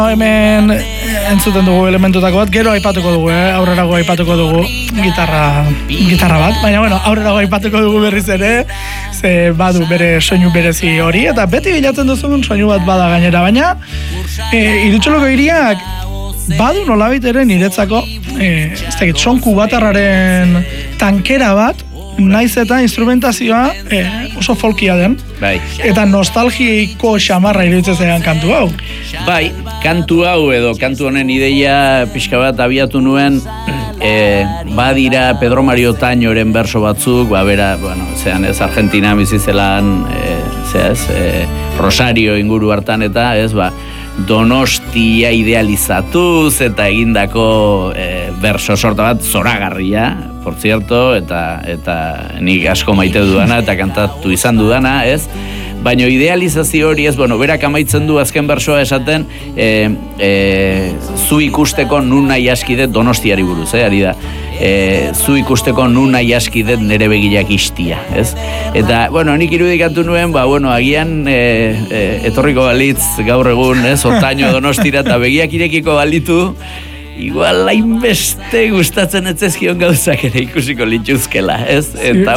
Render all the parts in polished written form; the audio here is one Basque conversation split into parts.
Hemen entzuten dugu elementutako bat, gero aipatuko dugu, aurrerago aipatuko dugu gitarra bat, baina bueno, aurrerago aipatuko dugu berriz ere, ze badu bere soinu berezi hori, eta beti bilatzen duzun soinu bat bada gainera, baina Irutxoloko hiriak badu nolabait ere niretzako, ez dakit, sonku batarraren tankera bat, naiz eta instrumentazioa oso folkia den. Bai. Eta nostalgiko xamarra iruditzen zaidan kantu hau. Bai, kantu hau edo kantu honen ideia pixka bat abiatu nuen, badira Pedro Mario Tañoren berso batzuk, bera, bueno, zean ez Argentina bizizelan, Rosario inguru hartan eta, Donostia idealizatuz eta egindako berso sorta bat zoragarria, por cierto, eta nik asko maite dudana eta kantatu izan dudana, baina idealizazio hori berak amaitzen du azken bersoa esaten, zu ikusteko nun nahi askidet Donostiari buruz, ari da. Zu ikusteko nun nahi askidet nere begiak istia, Eta, nik irudikatu nuen, agian etorriko balitz gaur egun, Otaño Donostira eta begiak irekiko balitu, igual hainbeste gustatzen etzezkion gauzak ere ikusiko lituzkela, Eta,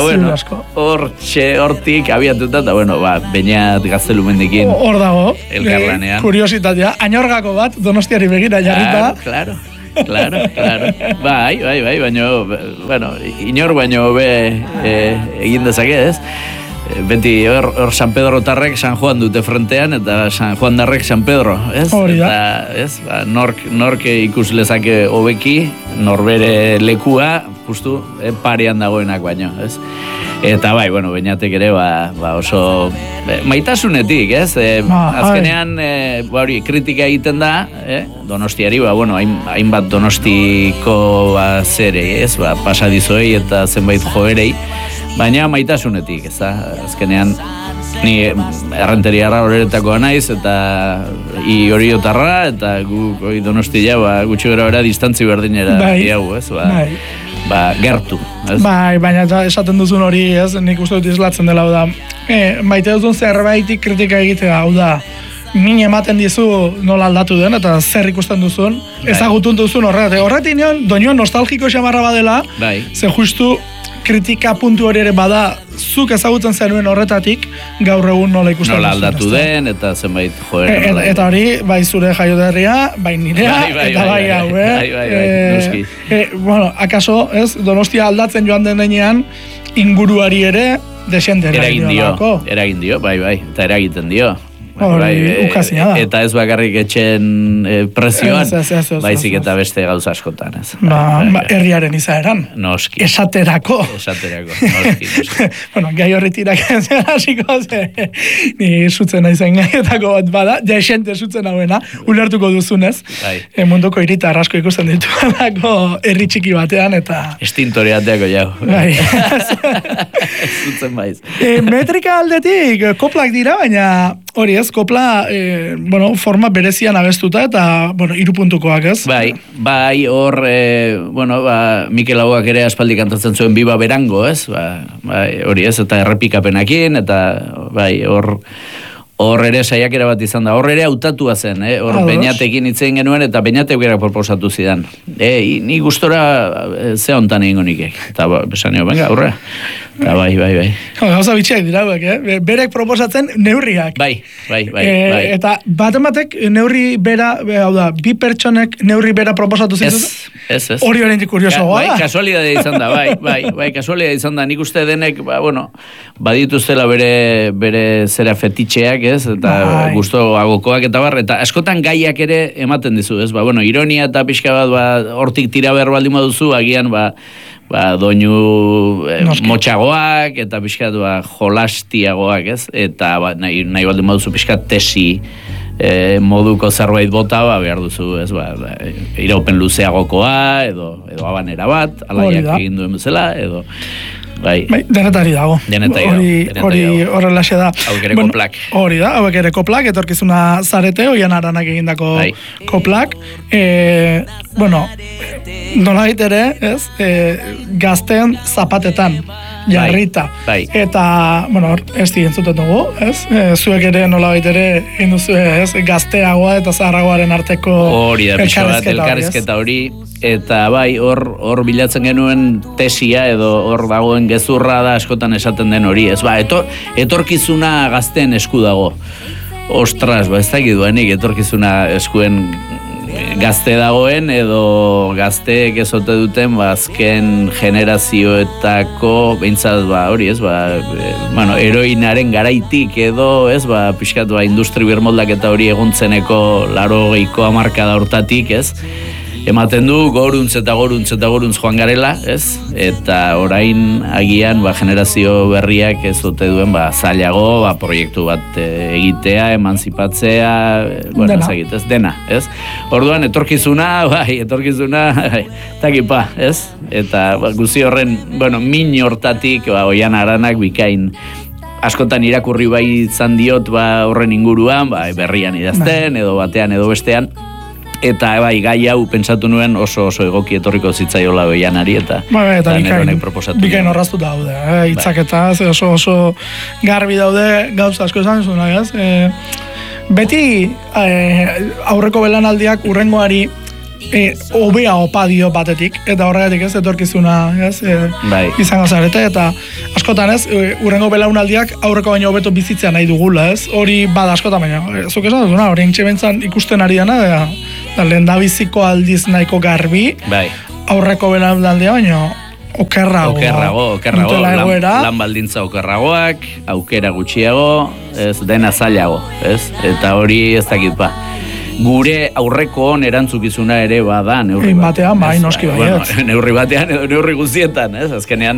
hortik abiatuta, eta, Beñat Gaztelumendikin hor dago, elkarlanean. Kuriositatea, Añorgako bat Donostiari begira jarrita. Claro. Bai, baina, inor baino egin dezake, Beti hor San Pedro tarrek San Juan dute frontean eta San Juan darrek San Pedro, Hori da. Eta, nork ikus lezake hobeki, norbere lekua, justu, parean dagoenak baino, Eta Beñatek ere, oso maitasunetik, Azkenean, kritika egiten da, Donostiari, hainbat Donostiko zere, pasadizoei eta zenbait joerei, baina maitasunetik, azkenean, ni errenteriarra horretakoa naiz, eta Oriotarra, eta gu Donostia, gutxi gara distantzi berdinera diagu, gertu. Bai, baina esaten duzun hori, nik uste dut islatzen dela, da, maite duzun zerbaitik kritika egitea, hau da, min ematen dizu nola aldatu den, eta zer ikusten duzun, ezagutun duzun horretik nion, doinoan nostalgiko xamarra badela, ze justu kritika puntu hori ere bada, zuk ezagutzen zenuen horretatik, gaur egun nola ikusten duzun. Nola aldatu den, eta zenbait joera. Eta hori, bai zure jaioterria, bai nirea, eta bai hau, noski. Akaso, Donostia aldatzen joan denean, inguruari ere, desente eragin dio, bai, eta eragiten dio. Ukazina da. Eta ez bakarrik etxen prezioan, baizik eta beste gauza askotan. Herriaren izaeran. Noski. Esaterako. Noski. Gai horretirak hasiko ni zutzen naizen gaietako bat bada, desente zutzen hauena, ulertuko duzunez. Munduko hirita arrasko ikusten dituanako herri txiki batean, eta... Estintoreateako jau. Zutzen baiz. Metrika aldetik, koplak dira, baina... Hori kopla, forma berezian abestuta eta, 3 puntukoak, Bai, hor, Mikel Lauak ere aspaldi kantatzen zuen Biba Berango, hori eta errepikapenakin, eta, hor ere saiakera bat izan da, hor ere hautatua zen, hor Beñatekin itzen genuen, eta Beñatek berak proposatu zidan. Ni gustora ze hontan egingo nikek, eta besan nio, venga, aurrea. Eta bai. Gauza bitxeak dira, berek proposatzen neurriak. Bai. Eta batek neurri bera, hau da, bi pertsonek neurri bera proposatu zituz? Ez. Hori horrentik kuriosoa da? Kasualidadea izan da, bai, kasualidadea izan da. Nik uste denek, badituztela bere zera fetitxeak, eta gusto agokoak eta bar, eta askotan gaiak ere ematen dizu, ironia eta pixka bat, hortik tira behar baldin baduzu, agian, doinu motxagoak eta pixkat jolastiagoak, eta nahi baldin baduzu pixkat tesi moduko zerbait bota, behar duzu, iraupen luzeagokoa, edo abanera bat, alaiak egin duen bezala, edo bai. Denetari dago. Hori horrelaxe da. Hauek ere koplak. Hori da, hauek ere koplak, etorkizuna zarete, Oian Aranak egindako koplak. Nola ere, ez? Gazten zapatetan jarrita. Eta, ez entzuten dugu, ez? Zuek ere nola ere egin duzu, ez? Gazteagoa eta zaharragoaren arteko hori da, pixo bat elkarrizketa hori. Eta bai, hor bilatzen genuen tesia edo hor dagoen gezurra da askotan esaten den hori, ez? Etorkizuna gazteen esku dago. Ostras, ez dakit duenik etorkizuna eskuen gazte dagoen edo gazteek ezote duten azken generazioetako behintzat hori, ez? Heroinaren garaitik edo, ez? Pixkat industri birmoldaketa hori eguntzeneko 80ko hamarkada hortatik, ez? Ematen du goruntz eta goruntz joan garela, ez? Eta orain agian generazio berriak ez dute duen zailago proiektu bat egitea, emanzipatzea, dena, ez? Orduan etorkizuna, takipa, ez? Eta guzi horren, min hortatik Oian Aranak bikain askotan irakurri bai izan diot horren inguruan, berrian idazten edo batean edo bestean. Eta gai hau pentsatu nuen oso egoki etorriko zitzaiola Oianari eta neronek proposatu. Bikain horraztu daude, hitzaketa, oso garbi daude gauza asko esan zuen, ez? Beti aurreko belanaldiak urrengoari hobea opa dio batetik, eta horregatik ez etorkizuna izango zarete, eta askotan ez, urrengo belaunaldiak aurreko baino hobeto bizitzea nahi dugula, ez? Hori bada askotan baina, zuk esan duzuna, hori entxebentzan ikusten ari dana, da lehen da biziko aldiz nahiko garbi, aurreko belaunaldia baino okerrago, lan baldintza okerragoak, aukera gutxiago, ez dena zailago, ez? Eta hori ez dakit gure aurreko erantzukizuna ere bada neurri batean, noski baiet. Neurri batean edo neurri guztietan, ez? Azkenean,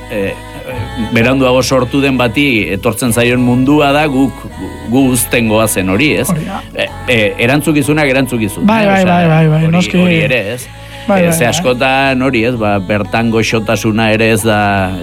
beranduago sortu den bati etortzen zaion mundua da gu uzten goazen hori, ez? Erantzukizunak erantzukizun. Bai, noski. Hori ere, ez? Ze askotan hori, ez, bertan goxotasuna ere ez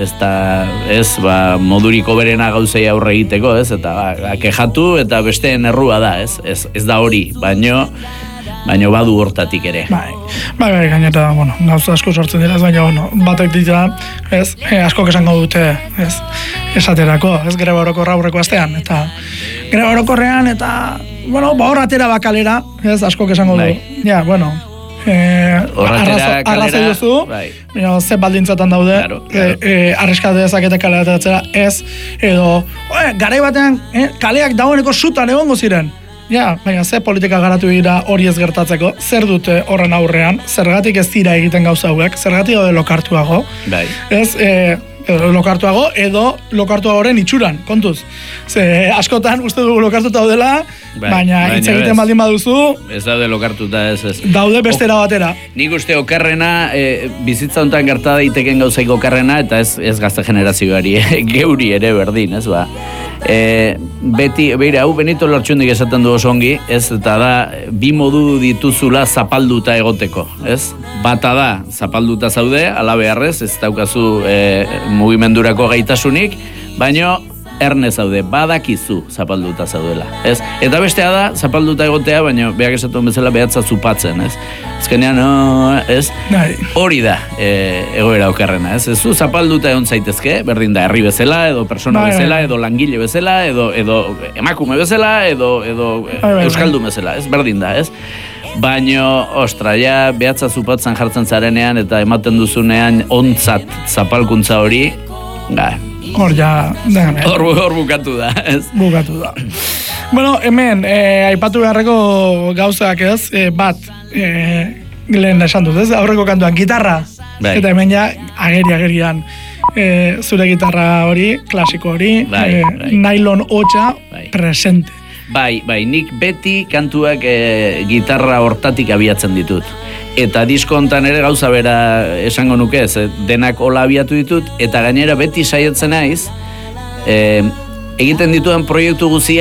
da, moduriko berena gauzei aurre egiteko, ez, eta kexatu eta besteen errua da, ez da hori, baino badu hortatik ere. Bai, gainera, gauza asko sortzen dira, baina, batek dira, ez, askok esango dute, ez, esaterako, ez, greba orokorra aurreko astean, eta greba orokorrean, eta, hor atera bakalera, ez, askok esango du, ja, arrazoi duzu, ze baldintzatan daude, arriskatu dezakete kalera atzera, ez, edo, garai batean, kaleak dagoeneko sutan egongo ziren. Ja, baina ze politika garatu dira hori ez gertatzeko, zer dute horren aurrean, zergatik ez dira egiten gauza hauek, zergatik daude lokartuago, ez, lokartuago edo lokartuagoren itxuran, kontuz. Ze askotan uste dugu lokartuta daudela, baina hitz egiten baldin baduzu, ez daude lokartuta, ez. Daude bestera batera. Nik uste okerrena, bizitza honetan gerta daiteken gauzaik okerrena, eta ez gazte generazioari, geuri ere berdin, ez beti, hau Benito Lertxundik esaten du oso ongi, ez, eta da, bi modu dituzula zapalduta egoteko, ez? Bata da, zapalduta zaude, ala beharrez, ez daukazu mugimendurako gaitasunik, baino erne zaude, badakizu zapalduta zaudela, ez? Eta bestea da, zapalduta egotea, baina beak esatuen bezala behatza zupatzen, ez? Azkenean, ez? Hori da egoera okerrena, ez? Ez zu zapalduta egon zaitezke, berdin da, herri bezala, edo persona bezala, edo langile bezala, edo emakume bezala, edo euskaldun bezala, ez? Berdin da, ez? Baina, ostra, ja, behatza zupatzen jartzen zarenean, eta ematen duzunean ontzat zapalkuntza hori, hor ja, hor bukatu da, ez? Bukatu da. Bueno, hemen, aipatu beharreko gauzak ez, bat, lehen esan dut, ez? Aurreko kantuan, gitarra. Eta hemen ja, agerian, zure gitarra hori, klasiko hori, nylon hotxa, presente. Bai, nik beti kantuak gitarra hortatik abiatzen ditut. Eta disko hontan ere gauza bera esango nuke, denak hola abiatu ditut, eta gainera beti saiatzen naiz, egiten dituen proiektu guziak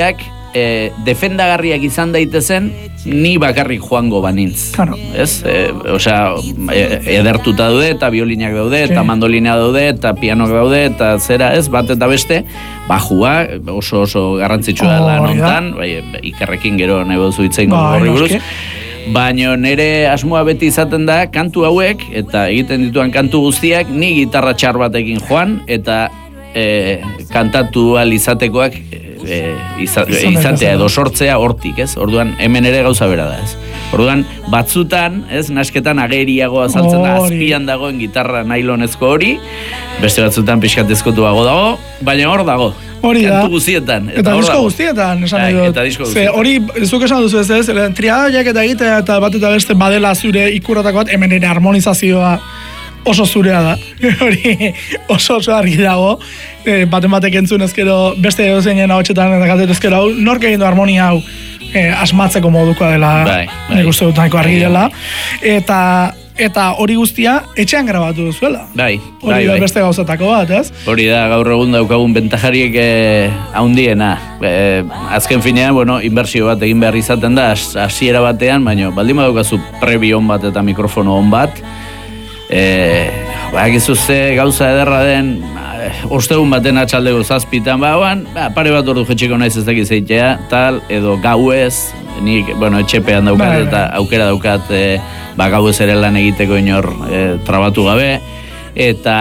defendagarriak izan daitezen, ni bakarrik joango banintz. Claro. Ez? Osea, edertuta daude, eta biolinak daude, eta mandolina daude, eta pianok daude, eta zera, ez? Bat eta beste, bajua oso garrantzitsua dela nontan, Ikerrekin gero nahi bozu itzein horri buruz. Baina nire asmoa beti izaten da kantu hauek, eta egiten dituan kantu guztiak, ni gitarra txar batekin joan, eta kantatu alizatekoak izatea edo sortzea hortik, ez? Orduan, hemen ere gauza bera da, ez? Orduan, batzutan, ez, nasketan ageriago azaltzen da, azpian dagoen gitarra nailonezko hori, beste batzutan pixkatezkotuago dago, baina hor dago. Hori da. Kantu guztietan. Eta disko guztietan, esan nahi dut. Eta disko guztietan. Hori, zuk esan duzu ez, triadaiak eta egitea eta bat eta beste badela zure ikurratako bat, hemen ere harmonizazioa oso zurea da. Hori oso argi dago. Batek entzun ezkero beste zeinen ahotsetan eta galdetu ezkero hau, nork egin du harmonia hau asmatzeko modukoa dela, nik uste dut nahiko argi dela. Eta hori guztia etxean grabatu duzuela. Hori da beste gauzatako bat, ez? Hori da, gaur egun daukagun bentajariek haundiena. Azken finean, inbertsio bat egin behar izaten da, hasiera batean, baina baldin badaukazu prebi on bat eta mikrofono on bat, gizuzte gauza ederra den, ostegun baten atxaldeko zazpitan, pare bat ordu jetxeko naiz ez dakiz eitea, tal, edo gauez, nik, etxepean daukat eta aukera daukat gauez ere lan egiteko inor trabatu gabe, eta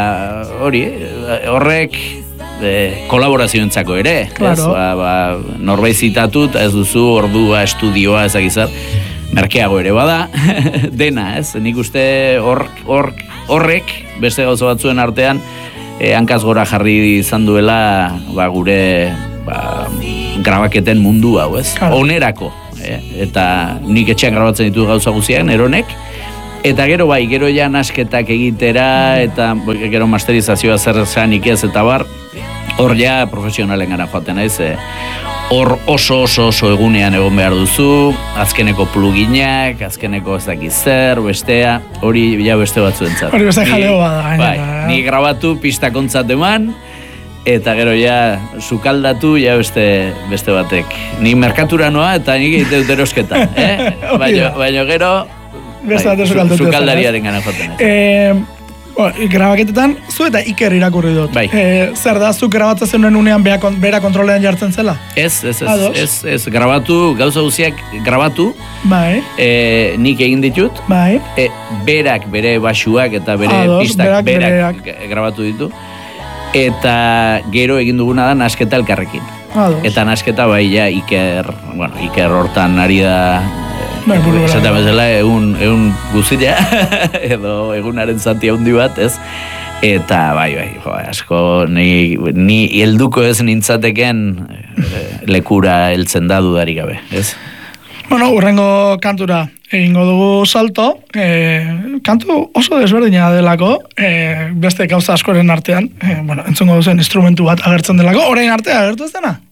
horrek kolaborazioentzako ere, norbait zitatut, ez duzu ordua, estudioa, ezagizat, merkeago ere bada, dena, ez? Nik uste horrek, beste gauza batzuen artean, hankaz gora jarri izan duela gure grabaketen mundu hau, ez? Onerako, eta nik etxean grabatzen ditu gauza guztiak, neronek, eta gero ja nasketak egitera, eta gero masterizazioa zer zanik ez, eta hor ja profesionalen gara joaten, ez? Hor oso egunean egon behar duzu, azkeneko pluginak, azkeneko ez dakiz zer, bestea, hori ja beste batzuentzat. Hori beste jaleo bada. Ni grabatu pista kontzat eman, eta gero ja sukaldatu ja beste batek. Ni merkatura noa eta nik egite dut erosketa. Baina gero sukaldariaren gana joten. Grabaketetan, zu eta Iker irakurri dut. Zer da, zu grabatzen zenuen unean bera kontrolean jartzen zela? Ez, grabatu, gauza guziak grabatu, nik egin ditut, berak, bere basuak eta bere pistak, berak grabatu ditu, eta gero egin duguna da nasketa elkarrekin. Eta nasketa Iker hortan ari da, esaten bezala, egun guztia, edo egunaren zati handi bat, ez? Eta asko, ni helduko ez nintzateken lekura heltzen da dudarik gabe, ez? Urrengo kantura egingo dugu salto, kantu oso desberdina delako, beste gauza askoren artean, entzungo duzen instrumentu bat agertzen delako, orain arte agertu ez dena?